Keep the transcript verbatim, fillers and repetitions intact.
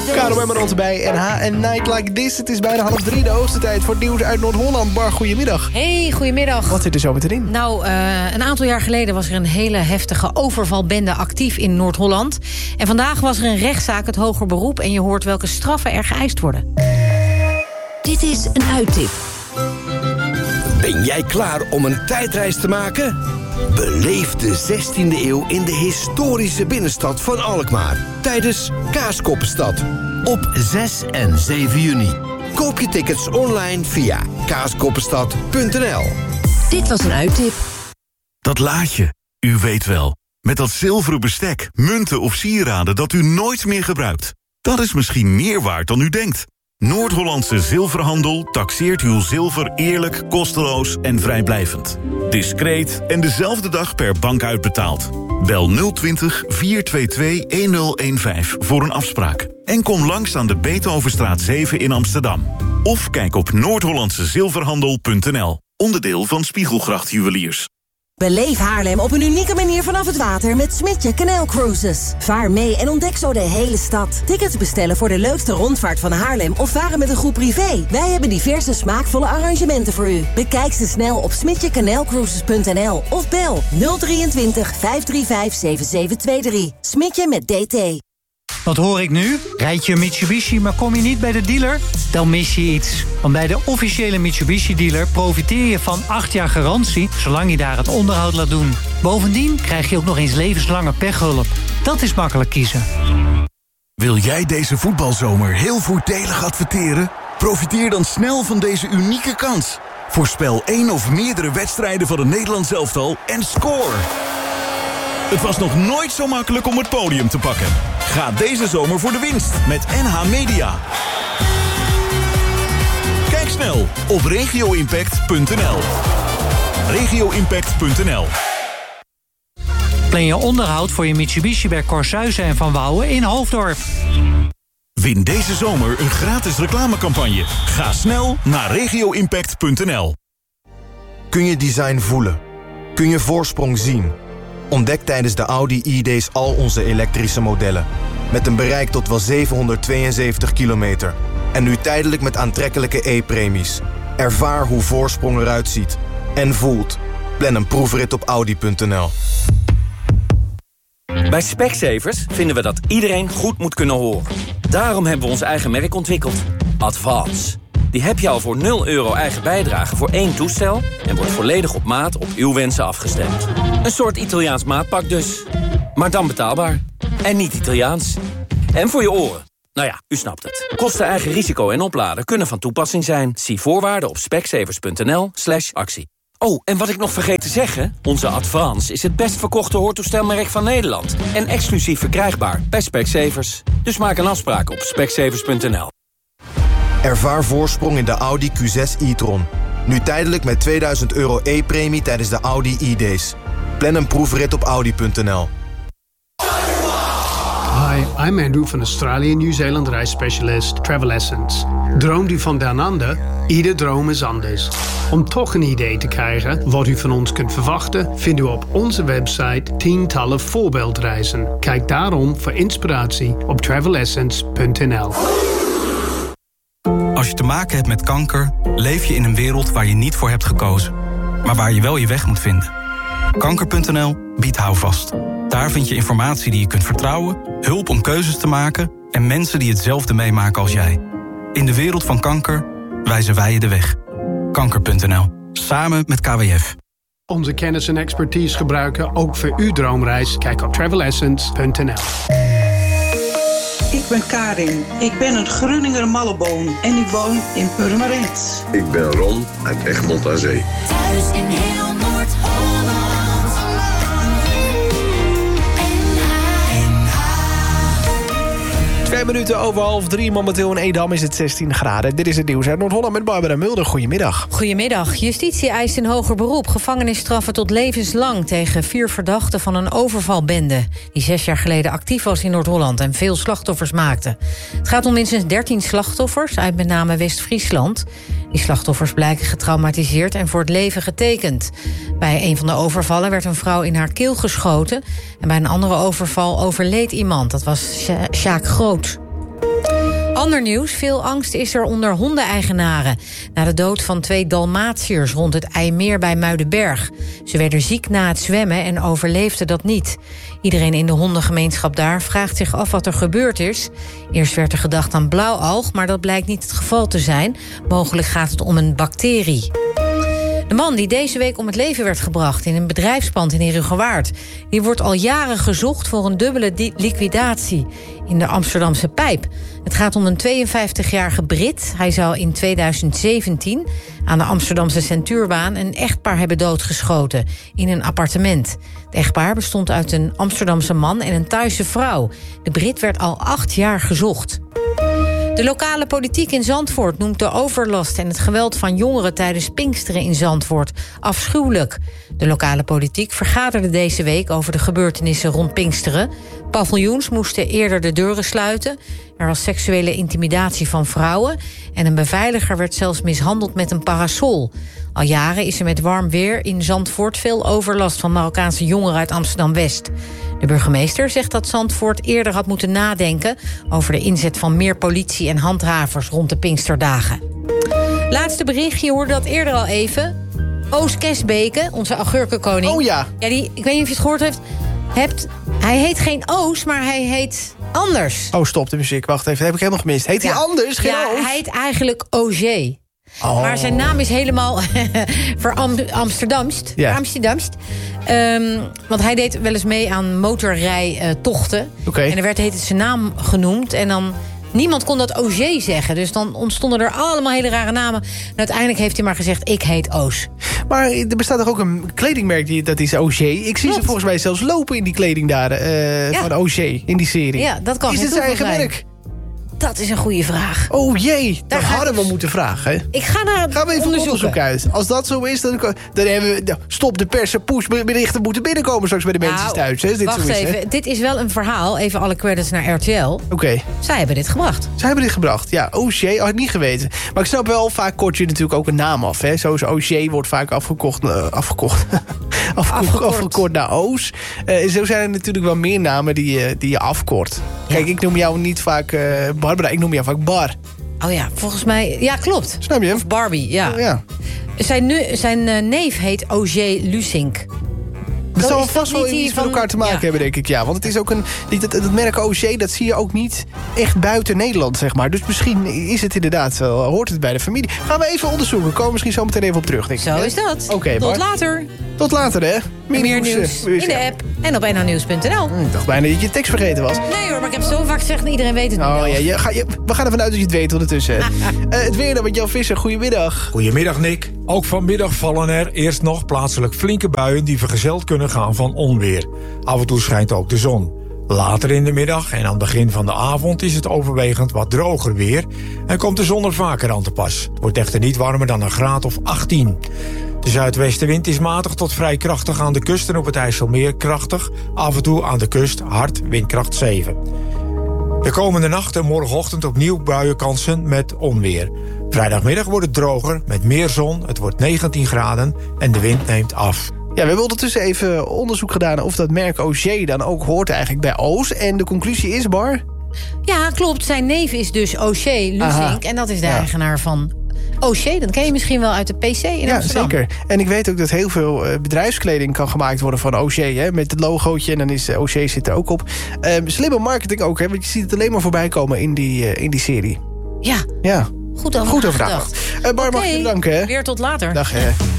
Karel Emmerald erbij en H and Night Like This. Het is bijna half drie, de hoogste tijd voor het nieuws uit Noord-Holland. Bar, goedemiddag. Hey, goedemiddag. Wat zit er zo meteen in? Nou, uh, een aantal jaar geleden was er een hele heftige overvalbende actief in Noord-Holland. En vandaag was er een rechtszaak, het hoger beroep. En je hoort welke straffen er geëist worden. Dit is een uittip. Ben jij klaar om een tijdreis te maken? Beleef de zestiende eeuw in de historische binnenstad van Alkmaar tijdens Kaaskoppenstad op zes en zeven juni. Koop je tickets online via kaaskoppenstad punt n l. Dit was een uittip. Dat laadje, u weet wel. Met dat zilveren bestek, munten of sieraden dat u nooit meer gebruikt. Dat is misschien meer waard dan u denkt. Noord-Hollandse Zilverhandel taxeert uw zilver eerlijk, kosteloos en vrijblijvend. Discreet en dezelfde dag per bank uitbetaald. Bel nul twintig, vier twee twee, een nul een vijf voor een afspraak. En kom langs aan de Beethovenstraat zeven in Amsterdam. Of kijk op noord hollandse zilverhandel punt n l. Onderdeel van Spiegelgracht Juweliers. Beleef Haarlem op een unieke manier vanaf het water met Smintje Canal Cruises. Vaar mee en ontdek zo de hele stad. Tickets bestellen voor de leukste rondvaart van Haarlem of varen met een groep privé. Wij hebben diverse smaakvolle arrangementen voor u. Bekijk ze snel op smintje canal cruises punt n l of bel nul drieëntwintig, vijf drie vijf, zeven zeven twee drie. Smintje met D T. Wat hoor ik nu? Rijd je een Mitsubishi, maar kom je niet bij de dealer? Dan mis je iets. Want bij de officiële Mitsubishi-dealer profiteer je van acht jaar garantie, zolang je daar het onderhoud laat doen. Bovendien krijg je ook nog eens levenslange pechhulp. Dat is makkelijk kiezen. Wil jij deze voetbalzomer heel voordelig adverteren? Profiteer dan snel van deze unieke kans. Voorspel één of meerdere wedstrijden van het Nederlands elftal en score. Het was nog nooit zo makkelijk om het podium te pakken. Ga deze zomer voor de winst met N H Media. Kijk snel op regio impact punt n l. regio impact punt n l. Plan je onderhoud voor je Mitsubishi bij Corsuizen en Van Wouwen in Hoofddorp. Win deze zomer een gratis reclamecampagne. Ga snel naar regio impact punt n l. Kun je design voelen? Kun je voorsprong zien? Ontdek tijdens de Audi E-Days al onze elektrische modellen. Met een bereik tot wel zevenhonderdtweeënzeventig kilometer. En nu tijdelijk met aantrekkelijke E-premies. Ervaar hoe voorsprong eruit ziet. En voelt. Plan een proefrit op audi punt n l. Bij Specsavers vinden we dat iedereen goed moet kunnen horen. Daarom hebben we ons eigen merk ontwikkeld. Advance. Die heb je al voor nul euro eigen bijdrage voor één toestel... en wordt volledig op maat op uw wensen afgestemd. Een soort Italiaans maatpak dus. Maar dan betaalbaar. En niet Italiaans. En voor je oren. Nou ja, u snapt het. Kosten, eigen risico en opladen kunnen van toepassing zijn. Zie voorwaarden op specsavers punt n l slash actie. Oh, en wat ik nog vergeet te zeggen... onze Advance is het best verkochte hoortoestelmerk van Nederland. En exclusief verkrijgbaar bij Specsavers. Dus maak een afspraak op specsavers punt n l. Ervaar voorsprong in de Audi Q zes e-tron. Nu tijdelijk met tweeduizend euro E-premie tijdens de Audi E-Days. Plan een proefrit op audi punt n l. Hi, I'm Andrew van Australië Nieuw-Zeeland reisspecialist Travel Essence. Droomt u van down under? Ieder droom is anders. Om toch een idee te krijgen wat u van ons kunt verwachten... vindt u op onze website tientallen voorbeeldreizen. Kijk daarom voor inspiratie op travel essence punt n l. Als je te maken hebt met kanker, leef je in een wereld waar je niet voor hebt gekozen. Maar waar je wel je weg moet vinden. kanker punt n l biedt houvast. Daar vind je informatie die je kunt vertrouwen, hulp om keuzes te maken... en mensen die hetzelfde meemaken als jij. In de wereld van kanker wijzen wij je de weg. kanker punt n l. Samen met K W F. Onze kennis en expertise gebruiken ook voor uw droomreis. Kijk op travel essence punt n l. Ik ben Karin. Ik ben een Groninger malleboon en ik woon in Purmerend. Ik ben Ron uit Egmond aan Zee. Thuis in heel Noord-Holland. Twee minuten over half drie. Momenteel in Edam is het zestien graden. Dit is het nieuws uit Noord-Holland met Barbara Mulder. Goedemiddag. Goedemiddag. Justitie eist in hoger beroep gevangenisstraffen tot levenslang... tegen vier verdachten van een overvalbende... die zes jaar geleden actief was in Noord-Holland... en veel slachtoffers maakte. Het gaat om minstens dertien slachtoffers uit met name West-Friesland. Die slachtoffers blijken getraumatiseerd en voor het leven getekend. Bij een van de overvallen werd een vrouw in haar keel geschoten... en bij een andere overval overleed iemand. Dat was Sja- Sjaak Groot. Ander nieuws, veel angst is er onder hondeneigenaren. Na de dood van twee Dalmatiërs rond het IJmeer bij Muidenberg. Ze werden ziek na het zwemmen en overleefden dat niet. Iedereen in de hondengemeenschap daar vraagt zich af wat er gebeurd is. Eerst werd er gedacht aan blauwalg, maar dat blijkt niet het geval te zijn. Mogelijk gaat het om een bacterie. De man die deze week om het leven werd gebracht in een bedrijfspand in Herugewaard, die wordt al jaren gezocht voor een dubbele di- liquidatie in de Amsterdamse Pijp. Het gaat om een tweeënvijftigjarige Brit. Hij zou in tweeduizend zeventien aan de Amsterdamse Centuurbaan een echtpaar hebben doodgeschoten in een appartement. Het echtpaar bestond uit een Amsterdamse man en een Thaise vrouw. De Brit werd al acht jaar gezocht. De lokale politiek in Zandvoort noemt de overlast en het geweld van jongeren tijdens Pinksteren in Zandvoort afschuwelijk. De lokale politiek vergaderde deze week over de gebeurtenissen rond Pinksteren. Paviljoens moesten eerder de deuren sluiten. Er was seksuele intimidatie van vrouwen en een beveiliger werd zelfs mishandeld met een parasol. Al jaren is er met warm weer in Zandvoort veel overlast van Marokkaanse jongeren uit Amsterdam-West. De burgemeester zegt dat Zandvoort eerder had moeten nadenken over de inzet van meer politie en handhavers rond de Pinksterdagen. Laatste bericht, je hoorde dat eerder al even. Oos Kesbeke, onze augurkenkoning. Oh ja. Ja, die, ik weet niet of je het gehoord heeft. hebt. Hij heet geen Oos, maar hij heet anders. Oh, stop de muziek. Wacht even, dat heb ik helemaal gemist. Heet ja. hij anders? Geen ja, Oos? hij heet eigenlijk Auger. Oh. Maar zijn naam is helemaal ver-Amsterdamst. Ja. Amsterdamst. Um, want hij deed wel eens mee aan motorrijtochten. Uh, okay. En er werd heet het zijn naam genoemd. En dan niemand kon dat Auger zeggen. Dus dan ontstonden er allemaal hele rare namen. En uiteindelijk heeft hij maar gezegd, ik heet Oos. Maar er bestaat toch ook een kledingmerk, die, dat is Auger. Ik zie Klopt. ze volgens mij zelfs lopen in die kleding daar. Uh, ja. Van Auger, in die serie. Ja, dat kan. Is het zijn eigen zijn. merk? Dat is een goede vraag. Oh jee, dat hadden we dus... moeten vragen. Hè? Ik ga naar Gaan we even onderzoeken. onderzoek uit. Als dat zo is, dan, dan hebben we... Nou, stop de pers en pushberichten moeten binnenkomen straks bij de mensen nou, thuis. Hè, dit wacht zo is, even, hè? Dit is wel een verhaal. Even alle credits naar R T L. Oké. Okay. Zij hebben dit gebracht. Zij hebben dit gebracht, ja. Auger, had ik niet geweten. Maar ik snap wel, vaak kort je natuurlijk ook een naam af. Hè? Zoals Auger wordt vaak afgekocht... Uh, afgekocht... afgekort. afgekort naar Oos. Uh, zo zijn er natuurlijk wel meer namen die, uh, die je afkort. Ja. Kijk, ik noem jou niet vaak uh, Barbara, ik noem jou vaak Bar. Oh ja, volgens mij... Ja, klopt. Snap je? Of Barbie, ja. Oh, ja. Zijn, nu, zijn uh, neef heet Auger Lusink. Dat zal vast wel iets van, met elkaar te maken ja. hebben, denk ik. Ja, want het is ook een... Dat, dat merk Auger, dat zie je ook niet echt buiten Nederland, zeg maar. Dus misschien is het inderdaad wel... Hoort het bij de familie. Gaan we even onderzoeken. Komen we misschien zo meteen even op terug, denk ik. Zo is dat. Oké, okay, Tot Bart. later. Tot later, hè. Meer, Meer nieuws, nieuws in de app en op n h nieuws punt n l. Ik dacht bijna dat je tekst vergeten was. Nee hoor, maar ik heb zo vaak gezegd en iedereen weet het niet. Oh ja, je, ga, je, we gaan ervan uit dat je het weet ondertussen. uh, het weer dan met Jan Visser. Goedemiddag. Goedemiddag, Nick. Ook vanmiddag vallen er eerst nog plaatselijk flinke buien die vergezeld kunnen gaan van onweer. Af en toe schijnt ook de zon. Later in de middag en aan het begin van de avond is het overwegend wat droger weer en komt de zon er vaker aan te pas. Het wordt echter niet warmer dan een graad of achttien. De zuidwestenwind is matig tot vrij krachtig aan de kust en op het IJsselmeer krachtig. Af en toe aan de kust hard, windkracht zeven. De komende nacht en morgenochtend opnieuw buienkansen met onweer. Vrijdagmiddag wordt het droger met meer zon, het wordt negentien graden en de wind neemt af. Ja, we hebben ondertussen even onderzoek gedaan of dat merk Auger dan ook hoort eigenlijk bij Oos. En de conclusie is, Bar? Ja, klopt. Zijn neef is dus Auger Lusink en dat is de ja. eigenaar van Auger. Dat ken je misschien wel uit de P C in ja, Amsterdam. Ja, zeker. En ik weet ook dat heel veel uh, bedrijfskleding kan gemaakt worden van Auger. Hè, met het logootje en dan is uh, Auger zit er ook op. Um, slimme marketing ook, hè, want je ziet het alleen maar voorbij komen in die, uh, in die serie. Ja. Ja. Goed over Goed over nagedacht. Uh, Bar, okay. mag je bedanken. Hè? Weer tot later. Dag, hè.